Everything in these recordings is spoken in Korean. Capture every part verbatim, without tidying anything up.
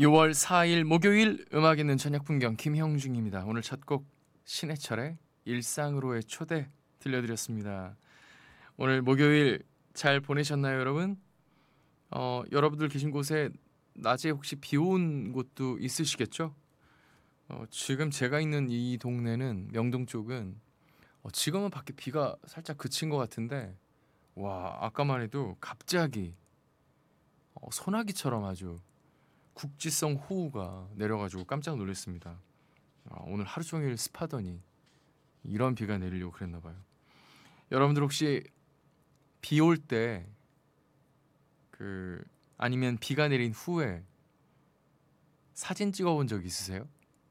유월 사일 목요일 음악 있는 저녁 풍경 김형중입니다. 오늘 첫 곡 신해철의 일상으로의 초대 들려드렸습니다. 오늘 목요일 잘 보내셨나요, 여러분? 어, 여러분들 계신 곳에 낮에 혹시 비 온 곳도 있으시겠죠? 어, 지금 제가 있는 이 동네는 명동 쪽은 어, 지금은 밖에 비가 살짝 그친 것 같은데 와, 아까만 해도 갑자기 어, 소나기처럼 아주 국지성 호우가 내려가지고 깜짝 놀랐습니다. 아, 오늘 하루 종일 습하더니 이런 비가 내리려고 그랬나 봐요. 여러분들 혹시 비 올 때 그 아니면 비가 내린 후에 사진 찍어본 적 있으세요?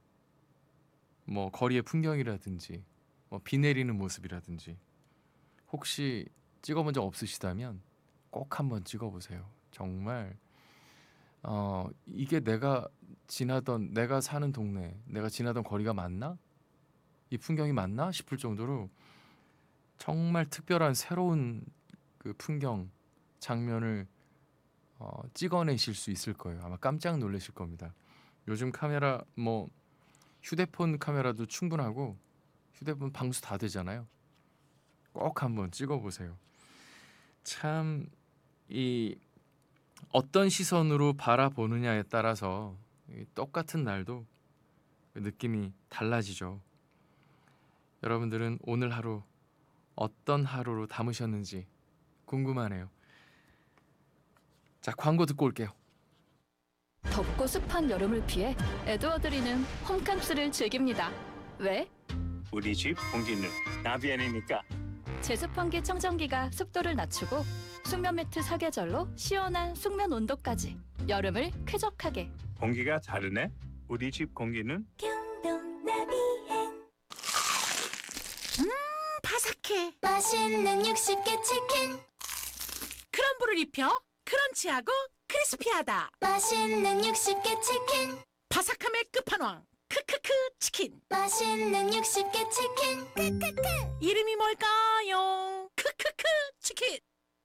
뭐 거리의 풍경이라든지 뭐 비 내리는 모습이라든지 혹시 찍어본 적 없으시다면 꼭 한번 찍어보세요. 정말 어 이게 내가 지나던 내가 사는 동네, 내가 지나던 거리가 맞나? 이 풍경이 맞나 싶을 정도로 정말 특별한 새로운 그 풍경 장면을 어, 찍어내실 수 있을 거예요. 아마 깜짝 놀라실 겁니다. 요즘 카메라 뭐 휴대폰 카메라도 충분하고 휴대폰 방수 다 되잖아요. 꼭 한번 찍어보세요. 참 이 어떤 시선으로 바라보느냐에 따라서 이 똑같은 날도 느낌이 달라지죠. 여러분들은 오늘 하루 어떤 하루로 담으셨는지 궁금하네요. 자, 광고 듣고 올게요. 덥고 습한 여름을 피해 에드워드리는 홈캉스를 즐깁니다. 왜? 우리 집 공기는 나비안이니까. 제습환기 청정기가 습도를 낮추고 숙면 매트 사계절로 시원한 숙면 온도까지 여름을 쾌적하게. 공기가 다르네. 우리 집 공기는 바삭해. 맛있는 육십 개 치킨, 크럼블을 입혀 크런치하고 크리스피하다. 맛있는 육십 개 치킨, 바삭함의 끝판왕 크크크 치킨. 맛있는 육십 개 치킨, 크크크. 이름이 뭘까요? 크크크 치킨.